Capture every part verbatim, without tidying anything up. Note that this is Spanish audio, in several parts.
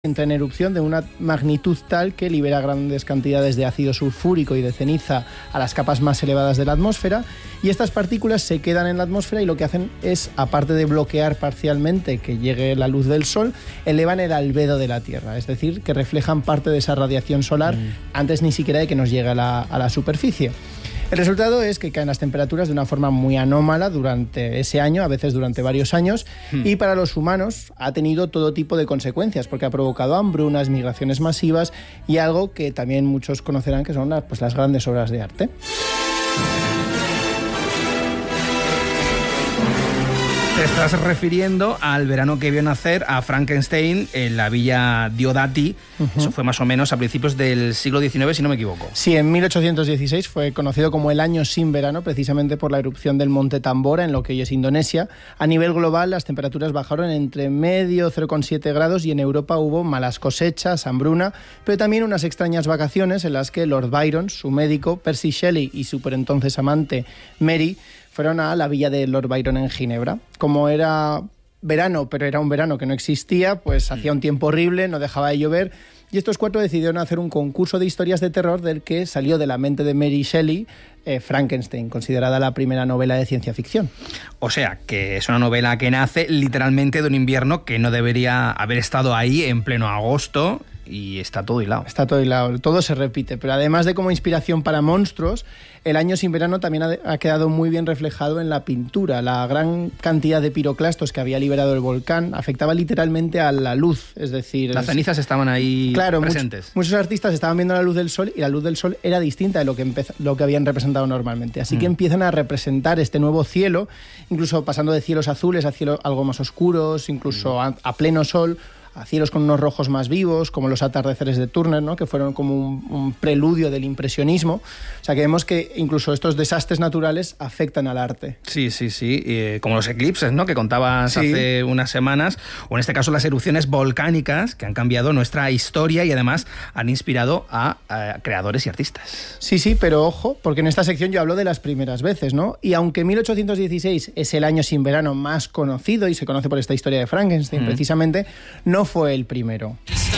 entra en erupción de una magnitud tal que libera grandes cantidades de ácido sulfúrico y de ceniza a las capas más elevadas de la atmósfera, y estas partículas se quedan en la atmósfera y lo que hacen es, aparte de bloquear parcialmente que llegue la luz del sol, elevan el albedo de la Tierra, es decir, que reflejan parte de esa radiación solar mm. antes ni siquiera de que nos llegue a la, a la superficie. El resultado es que caen las temperaturas de una forma muy anómala durante ese año, a veces durante varios años, hmm. y para los humanos ha tenido todo tipo de consecuencias, porque ha provocado hambrunas, migraciones masivas y algo que también muchos conocerán, que son las, pues, las grandes obras de arte. Te estás refiriendo al verano que vio nacer a Frankenstein en la villa Diodati. Uh-huh. Eso fue más o menos a principios del siglo diecinueve, si no me equivoco. Sí, en mil ochocientos dieciséis fue conocido como el año sin verano, precisamente por la erupción del monte Tambora, en lo que hoy es Indonesia. A nivel global, las temperaturas bajaron entre medio cero coma siete grados y en Europa hubo malas cosechas, hambruna, pero también unas extrañas vacaciones en las que Lord Byron, su médico, Percy Shelley y su por entonces amante Mary fueron a la villa de Lord Byron en Ginebra. Como era verano, pero era un verano que no existía, pues mm. hacía un tiempo horrible, no dejaba de llover, y estos cuatro decidieron hacer un concurso de historias de terror del que salió de la mente de Mary Shelley eh, Frankenstein, considerada la primera novela de ciencia ficción. O sea, que es una novela que nace literalmente de un invierno que no debería haber estado ahí en pleno agosto, y está todo hilado. Está todo hilado, todo se repite, pero además de como inspiración para monstruos, el año sin verano también ha, ha quedado muy bien reflejado en la pintura. La gran cantidad de piroclastos que había liberado el volcán afectaba literalmente a la luz, es decir... Las es... cenizas estaban ahí claro, presentes. Muchos, muchos artistas estaban viendo la luz del sol y la luz del sol era distinta de lo que, empez... lo que habían representado normalmente. Así mm. que empiezan a representar este nuevo cielo, incluso pasando de cielos azules a cielos algo más oscuros, incluso mm. a, a pleno sol, a cielos con unos rojos más vivos, como los atardeceres de Turner, ¿no? Que fueron como un, un preludio del impresionismo. O sea, que vemos que incluso estos desastres naturales afectan al arte. Sí, sí, sí, eh, como los eclipses, ¿no? Que contabas sí. hace unas semanas, o en este caso las erupciones volcánicas, que han cambiado nuestra historia y además han inspirado a, a creadores y artistas. Sí, sí, pero ojo, porque en esta sección yo hablo de las primeras veces, ¿no? Y aunque mil ochocientos dieciséis es el año sin verano más conocido y se conoce por esta historia de Frankenstein, mm. precisamente, no fue el primero.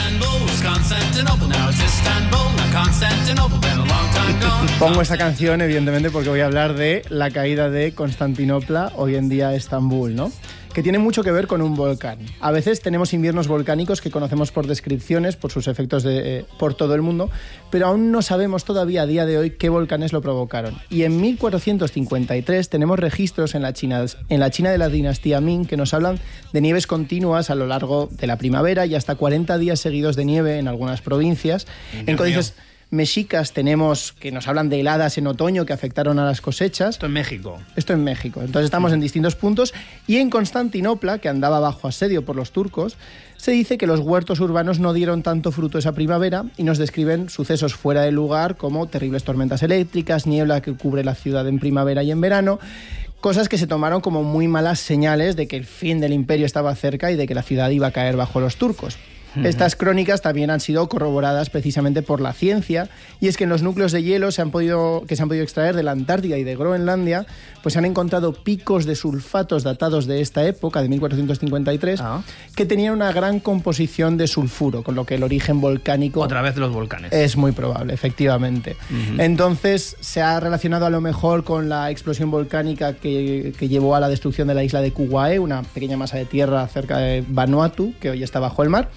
Pongo esta canción evidentemente porque voy a hablar de la caída de Constantinopla, hoy en día Estambul, ¿no? Que tiene mucho que ver con un volcán. A veces tenemos inviernos volcánicos que conocemos por descripciones, por sus efectos de, eh, por todo el mundo, pero aún no sabemos todavía a día de hoy qué volcanes lo provocaron. Y en mil cuatrocientos cincuenta y tres tenemos registros en la China, en la China de la dinastía Ming que nos hablan de nieves continuas a lo largo de la primavera y hasta cuarenta días seguidos de nieve en algunas provincias. Dios en códices mexicas tenemos que nos hablan de heladas en otoño que afectaron a las cosechas. Esto en México. Esto en México. Entonces estamos en distintos puntos. Y en Constantinopla, que andaba bajo asedio por los turcos, se dice que los huertos urbanos no dieron tanto fruto esa primavera y nos describen sucesos fuera de lugar como terribles tormentas eléctricas, niebla que cubre la ciudad en primavera y en verano, cosas que se tomaron como muy malas señales de que el fin del imperio estaba cerca y de que la ciudad iba a caer bajo los turcos. Estas crónicas también han sido corroboradas precisamente por la ciencia, y es que en los núcleos de hielo se han podido, que se han podido extraer de la Antártida y de Groenlandia, pues se han encontrado picos de sulfatos datados de esta época, de mil cuatrocientos cincuenta y tres, ah. que tenían una gran composición de sulfuro, con lo que el origen volcánico... Otra vez de los volcanes. Es muy probable, efectivamente. Uh-huh. Entonces se ha relacionado a lo mejor con la explosión volcánica que, que llevó a la destrucción de la isla de Kauai, una pequeña masa de tierra cerca de Vanuatu, que hoy está bajo el mar.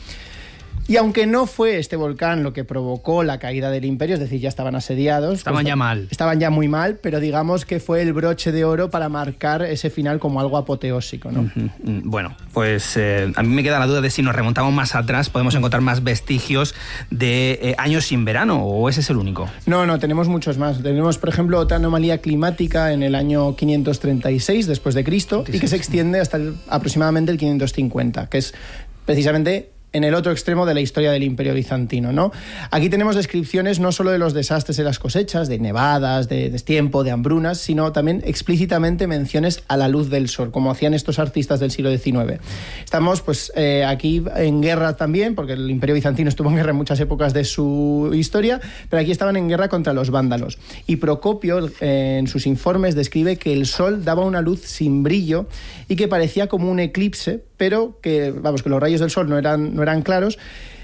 Y aunque no fue este volcán lo que provocó la caída del imperio, es decir, ya estaban asediados. Estaban pues, ya mal. Estaban ya muy mal, pero digamos que fue el broche de oro para marcar ese final como algo apoteósico, ¿no? Uh-huh. Bueno, pues eh, a mí me queda la duda de si nos remontamos más atrás, podemos encontrar más vestigios de eh, años sin verano, ¿o ese es el único? No, no, tenemos muchos más. Tenemos, por ejemplo, otra anomalía climática en el año quinientos treinta y seis después de Cristo y que se extiende hasta el, aproximadamente el quinientos cincuenta, que es precisamente en el otro extremo de la historia del Imperio Bizantino, ¿no? Aquí tenemos descripciones no solo de los desastres de las cosechas, de nevadas, de destiempo, de hambrunas, sino también explícitamente menciones a la luz del sol, como hacían estos artistas del siglo diecinueve. Estamos pues eh, aquí en guerra también, porque el Imperio Bizantino estuvo en guerra en muchas épocas de su historia, pero aquí estaban en guerra contra los vándalos. Y Procopio, eh, en sus informes, describe que el sol daba una luz sin brillo y que parecía como un eclipse, pero que, vamos, que los rayos del sol no eran, no eran eran claros.